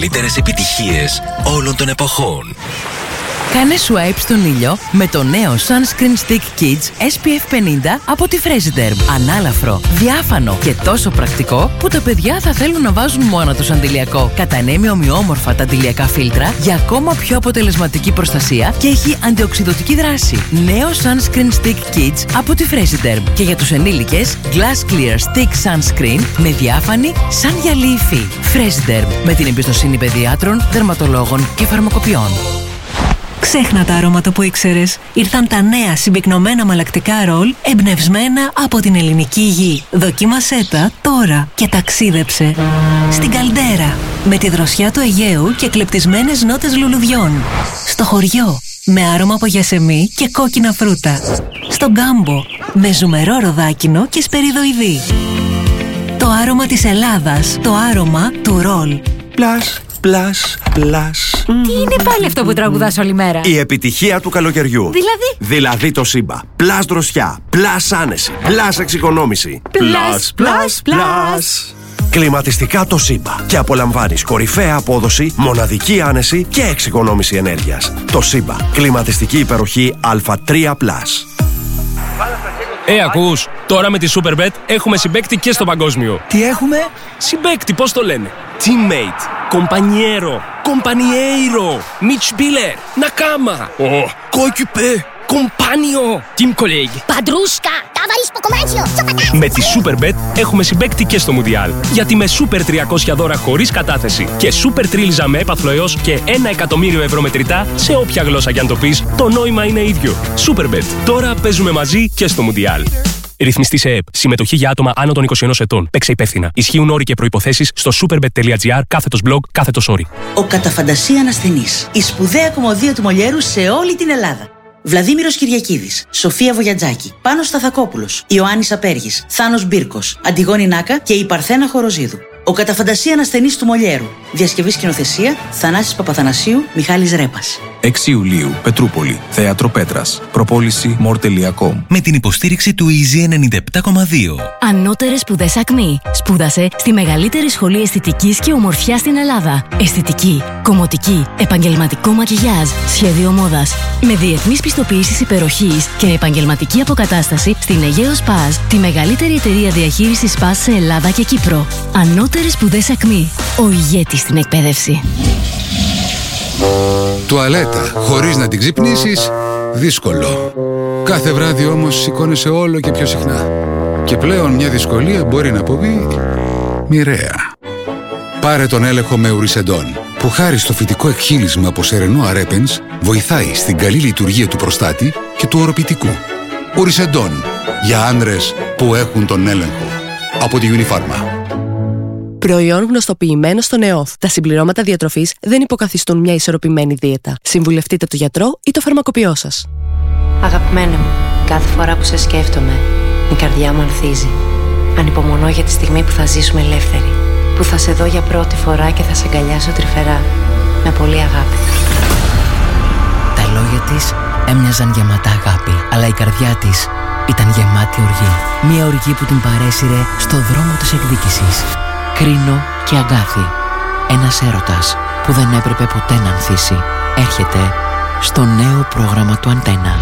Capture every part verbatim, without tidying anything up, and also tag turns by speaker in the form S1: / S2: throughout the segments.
S1: Καλύτερες επιτυχίες όλων των εποχών.
S2: Κάνε swipe στον ήλιο με το νέο Sunscreen Stick Kids ες πι εφ πενήντα από τη Fresiderm. Ανάλαφρο, διάφανο και τόσο πρακτικό που τα παιδιά θα θέλουν να βάζουν μόνο τους αντιλιακό. Κατανέμει ομοιόμορφα τα αντιλιακά φίλτρα για ακόμα πιο αποτελεσματική προστασία και έχει αντιοξυδωτική δράση. Νέο Sunscreen Stick Kids από τη Fresiderm. Και για τους ενήλικες, Glass Clear Stick Sunscreen με διάφανη σαν γυαλί υφή. Fresiderm, με την εμπιστοσύνη παιδιάτρων, δερματολόγων και φαρμακοποιών.
S3: Ξέχνα τα αρώματα που ήξερες. Ήρθαν τα νέα συμπυκνωμένα μαλακτικά ρολ εμπνευσμένα από την ελληνική γη. Δοκίμασέ τα τώρα και ταξίδεψε στην Καλντέρα με τη δροσιά του Αιγαίου και κλεπτισμένες νότες λουλουδιών. Στο χωριό με άρωμα από γιασεμί και κόκκινα φρούτα. Στον Κάμπο με ζουμερό ροδάκινο και σπεριδοειδή. Το άρωμα της Ελλάδας, το άρωμα του ρολ.
S4: Πλάς, πλάς, πλάς.
S5: Τι είναι πάλι αυτό που τραγουδάς όλη μέρα?
S4: Η επιτυχία του καλοκαιριού.
S5: Δηλαδή?
S4: Δηλαδή το Σύμπα. Πλάς δροσιά, πλάς άνεση, πλάς εξοικονόμηση.
S5: Πλάς, πλάς, πλάς.
S4: Κλιματιστικά το Σύμπα. Και απολαμβάνεις κορυφαία απόδοση, μοναδική άνεση και εξοικονόμηση ενέργειας. Το Σύμπα. Κλιματιστική υπεροχή Α τρία πλας.
S6: Ε, ακούς, τώρα με τη Superbet έχουμε συμπαίκτη και στο παγκόσμιο.
S7: Τι έχουμε?
S6: Συμπαίκτη, πώς το λένε? Teammate, compañero, compañeiro, Mitspieler, Nakama, oh, coéquipier, compagno, team colleague.
S8: Παντρούσκα, ταβαρίς ποκομάντσιο,
S6: με τη Superbet έχουμε συμπαίκτη και στο Μουντιάλ. Γιατί με Super τριακόσια δώρα χωρίς κατάθεση και Super τρίλιζα με έπαθλο έως και ένα εκατομμύριο ευρώ μετρητά, σε όποια γλώσσα κι αν το πεις, το νόημα είναι ίδιο. Superbet. Τώρα παίζουμε μαζί και στο Μουντιάλ. Ρυθμιστή σε ΕΕΠ. Συμμετοχή για άτομα άνω των είκοσι ενός ετών. Παίξε υπεύθυνα. Ισχύουν όροι και προϋποθέσεις στο superbet.gr κάθετος blog κάθετος όροι.
S9: Ο Καταφαντασία Ανασθενής. Η σπουδαία κομμωδία του Μολιέρου σε όλη την Ελλάδα. Βλαδίμηρος Κυριακίδης, Σοφία Βογιατζάκη, Πάνος Σταθακόπουλος, Ιωάννης Απέργης, Θάνος Μπύρκος, Αντιγόνη Νάκα και η Παρθένα Χοροζίδου. Ο Καταφαντασία Ανασθενής του Μολιέρου. Διασκευή σκηνοθεσία Θανάσης Παπαθανασίου, Μιχάλης Ρέπας.
S10: έξι Ιουλίου, Πετρούπολη, Θέατρο Πέτρας. Προπόληση μορ τελεία κομ.
S1: Με την υποστήριξη του Easy ενενήντα επτά κόμμα δύο.
S11: Ανώτερες σπουδές Ακμή. Σπούδασε στη μεγαλύτερη σχολή αισθητικής και ομορφιάς στην Ελλάδα. Αισθητική, κομμωτική, επαγγελματικό μακιγιάζ, σχέδιο μόδας. Με διεθνείς πιστοποιήσεις υπεροχής και επαγγελματική αποκατάσταση στην Αιγαίο Σπάζ, τη μεγαλύτερη εταιρεία διαχείρισης Σπάζ σε Ελλάδα και Κύπρο. Ανώτερες σπουδές Ακμή. Ο ηγέτης στην εκπαίδευση.
S12: Τουαλέτα χωρίς να την ξυπνήσεις, δύσκολο. Κάθε βράδυ όμως σηκώνεσαι όλο και πιο συχνά. Και πλέον μια δυσκολία μπορεί να αποβεί μοιραία. Πάρε τον έλεγχο με Ουρισεντόν, που χάρη στο φυτικό εκχύλισμα από σερενό αρέπενς βοηθάει στην καλή λειτουργία του προστάτη και του οροπητικού. Ουρισεντόν, για άνδρες που έχουν τον έλεγχο. Από τη Unifarma.
S13: Προϊόν γνωστοποιημένο στον ΕΟΦ. Τα συμπληρώματα διατροφής δεν υποκαθιστούν μια ισορροπημένη δίαιτα. Συμβουλευτείτε τον γιατρό ή το φαρμακοποιό σας.
S14: Αγαπημένα μου, κάθε φορά που σε σκέφτομαι, η καρδιά μου ανθίζει. Ανυπομονώ για τη στιγμή που θα ζήσουμε ελεύθεροι. Που θα σε δω για πρώτη φορά και θα σε αγκαλιάσω τρυφερά. Με πολύ αγάπη.
S2: Τα λόγια της έμοιαζαν γεμάτα αγάπη, αλλά η καρδιά της ήταν γεμάτη οργή. Μια οργή που την παρέσυρε στο δρόμο της εκδίκησης. Κρίνο και Αγκάθη. Ένας έρωτας που δεν έπρεπε ποτέ να ανθίσει. Έρχεται στο νέο πρόγραμμα του Αντένα.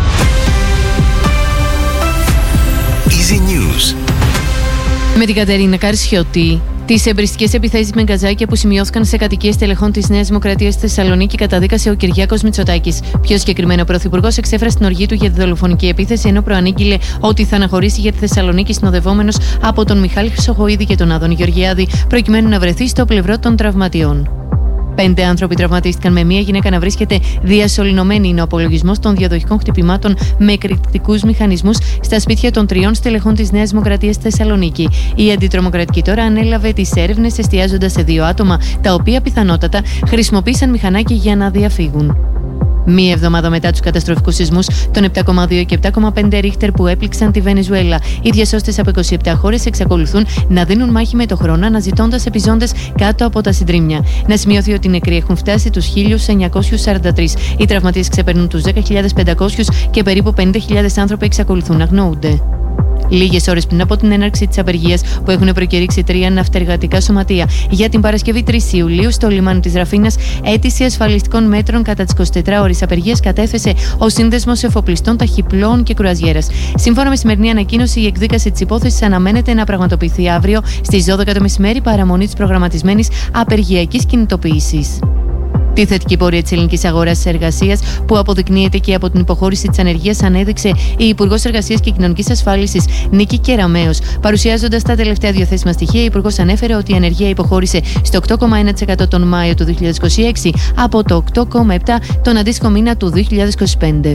S1: Easy News.
S15: Με την Κατερίνα Καρσιώτη. Τις εμπριστικές επιθέσεις με γκαζάκια που σημειώθηκαν σε κατοικίες τελεχών της Νέας Δημοκρατίας στη Θεσσαλονίκη καταδίκασε ο Κυριάκος Μητσοτάκης. Πιο συγκεκριμένα, ο Πρωθυπουργός εξέφρασε την οργή του για τη δολοφονική επίθεση, ενώ προανήγγειλε ότι θα αναχωρήσει για τη Θεσσαλονίκη συνοδευόμενος από τον Μιχάλη Χρυσοχοΐδη και τον Άδωνη Γεωργιάδη, προκειμένου να βρεθεί στο πλευρό των τραυματιών. Πέντε άνθρωποι τραυματίστηκαν, με μία γυναίκα να βρίσκεται διασωληνωμένη. Είναι ο απολογισμός των διαδοχικών χτυπημάτων με εκρηκτικούς μηχανισμούς στα σπίτια των τριών στελεχών της Νέας Δημοκρατίας στη Θεσσαλονίκη. Η αντιτρομοκρατική τώρα ανέλαβε τις έρευνες, εστιάζοντας σε δύο άτομα, τα οποία πιθανότατα χρησιμοποίησαν μηχανάκι για να διαφύγουν. Μία εβδομάδα μετά τους καταστροφικούς σεισμούς των επτά κόμμα δύο και επτά κόμμα πέντε ρίχτερ που έπληξαν τη Βενεζουέλα, οι διασώστες από είκοσι επτά χώρες εξακολουθούν να δίνουν μάχη με το χρόνο, αναζητώντας επιζώντες κάτω από τα συντρίμμια. Να σημειωθεί ότι οι νεκροί έχουν φτάσει τους χίλια εννιακόσιους σαράντα τρεις. Οι τραυματίες ξεπερνούν τους δέκα χιλιάδες πεντακόσιους και περίπου πενήντα χιλιάδες άνθρωποι εξακολουθούν να αγνοούνται. Λίγες ώρες πριν από την έναρξη της απεργίας που έχουν προκηρύξει τρία ναυτεργατικά σωματεία για την Παρασκευή τρεις Ιουλίου στο λιμάνι της Ραφίνας, αίτηση ασφαλιστικών μέτρων κατά τις εικοσιτετράωρες απεργίας κατέθεσε ο Σύνδεσμος Εφοπλιστών Ταχυπλώων και Κρουαζιέρας. Σύμφωνα με σημερινή ανακοίνωση, η εκδίκαση της υπόθεσης αναμένεται να πραγματοποιηθεί αύριο στις δώδεκα το μεσημέρι, παραμονή της προγραμματισμένης απεργιακής κινητοποίησης. Τη θετική πορεία της ελληνικής αγοράς εργασίας, που αποδεικνύεται και από την υποχώρηση της ανεργίας, ανέδειξε η Υπουργός Εργασίας και Κοινωνικής Ασφάλισης Νίκη Κεραμέως. Παρουσιάζοντας τα τελευταία διαθέσιμα στοιχεία, η Υπουργός ανέφερε ότι η ανεργία υποχώρησε στο οκτώ κόμμα ένα τοις εκατό τον Μάιο του δύο χιλιάδες είκοσι έξι από το οκτώ κόμμα επτά τοις εκατό τον αντίστοιχο μήνα του δύο χιλιάδες είκοσι πέντε.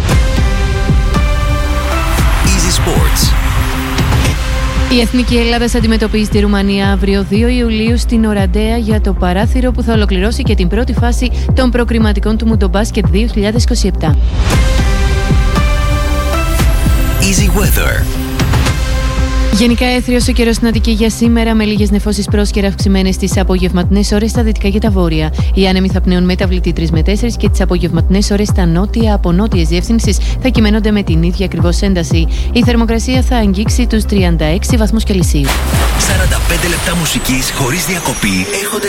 S1: Easy Sports.
S15: Η Εθνική Ελλάδας αντιμετωπίζει τη Ρουμανία αύριο δύο Ιουλίου στην Οραντέα για το παράθυρο που θα ολοκληρώσει και την πρώτη φάση των προκριματικών του Μουντομπάσκετ δύο χιλιάδες είκοσι επτά.
S1: Easy Weather.
S15: Γενικά έθριος ο καιρός στην Αττική για σήμερα, με λίγες νεφώσεις πρόσκαιρα αυξημένες στις απογευματινές ώρες στα δυτικά και τα βόρεια. Οι άνεμοι θα πνέουν μεταβλητή τρεις με τέσσερις και τις απογευματινές ώρες στα νότια από νότιες διεύθυνσης θα κυμαίνονται με την ίδια ακριβώς ένταση. Η θερμοκρασία θα αγγίξει τους τριάντα έξι βαθμούς Κελσίου.
S1: σαράντα πέντε λεπτά μουσικής χωρίς διακοπή έρχονται